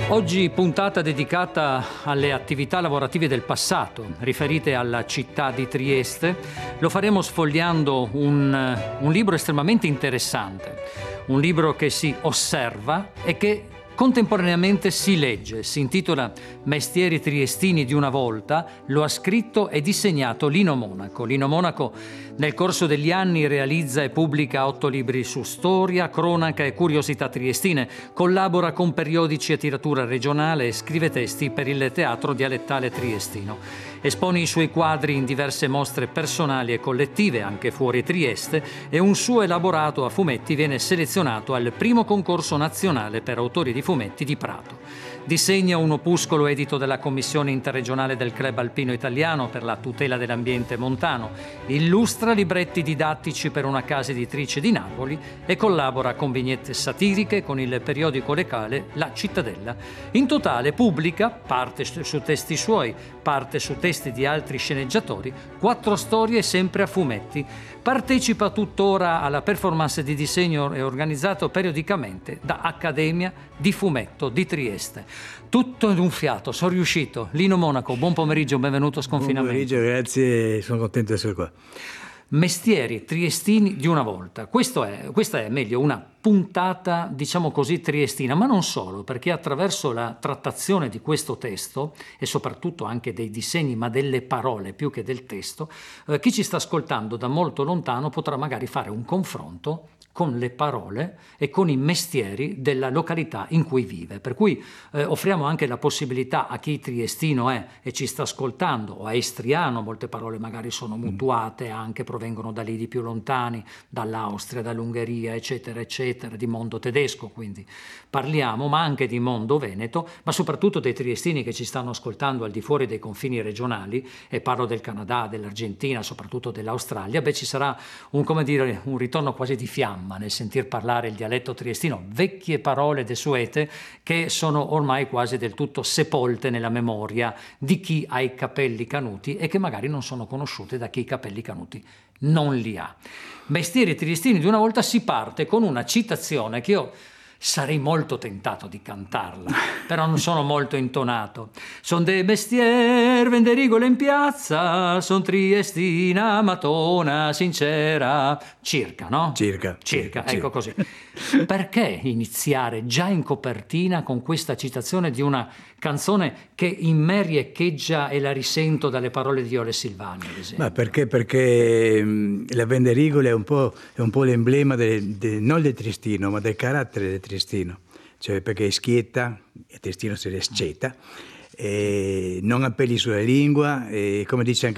Oggi puntata dedicata alle attività lavorative del passato, riferite alla città di Trieste. Lo faremo sfogliando un libro estremamente interessante, un libro che si osserva e che contemporaneamente si legge. Si intitola Mestieri triestini di una volta, lo ha scritto e disegnato Lino Monaco. Lino Monaco nel corso degli anni realizza e pubblica 8 libri su storia, cronaca e curiosità triestine, collabora con periodici a tiratura regionale e scrive testi per il teatro dialettale triestino. Espone i suoi quadri in diverse mostre personali e collettive, anche fuori Trieste, e un suo elaborato a fumetti viene selezionato al primo concorso nazionale per autori di fumetti di Prato. Disegna un opuscolo edito dalla Commissione interregionale del Club Alpino Italiano per la tutela dell'ambiente montano, illustra libretti didattici per una casa editrice di Napoli e collabora con vignette satiriche con il periodico locale La Cittadella. In totale pubblica, parte su testi suoi, parte su testi di altri sceneggiatori, 4 storie sempre a fumetti. Partecipa tuttora alla performance di disegno organizzato periodicamente da Accademia di Fumetto di Trieste. Tutto in un fiato, sono riuscito. Lino Monaco, buon pomeriggio, benvenuto a Sconfinamento. Buon pomeriggio, grazie, sono contento di essere qua. Mestieri triestini di una volta. Questa è meglio una puntata, diciamo così, triestina, ma non solo, perché attraverso la trattazione di questo testo e soprattutto anche dei disegni, ma delle parole più che del testo, chi ci sta ascoltando da molto lontano potrà magari fare un confronto con le parole e con i mestieri della località in cui vive. Per cui offriamo anche la possibilità a chi triestino è e ci sta ascoltando, o è istriano, molte parole magari sono mutuate, anche provengono da lidi più lontani, dall'Austria, dall'Ungheria, eccetera, eccetera, di mondo tedesco, quindi parliamo, ma anche di mondo veneto, ma soprattutto dei triestini che ci stanno ascoltando al di fuori dei confini regionali, e parlo del Canada, dell'Argentina, soprattutto dell'Australia. Ci sarà un ritorno quasi di fiamma nel sentir parlare il dialetto triestino, vecchie parole desuete che sono ormai quasi del tutto sepolte nella memoria di chi ha i capelli canuti e che magari non sono conosciute da chi i capelli canuti non li ha. Mestieri triestini di una volta si parte con una citazione che io sarei molto tentato di cantarla, però non sono molto intonato. Son dei mestier, vende rigole in piazza, son triestina, matona, sincera. Circa, no? Circa. Ecco così. Perché iniziare già in copertina con questa citazione di una canzone che in me riecheggia e la risento dalle parole di Iole Silvani, ad esempio? Ma perché la Venderigole è un po' l'emblema non del triestino, ma del carattere del triestino. Cioè perché è schietta, il triestino si sceta, non ha peli sulla lingua, e come dice anche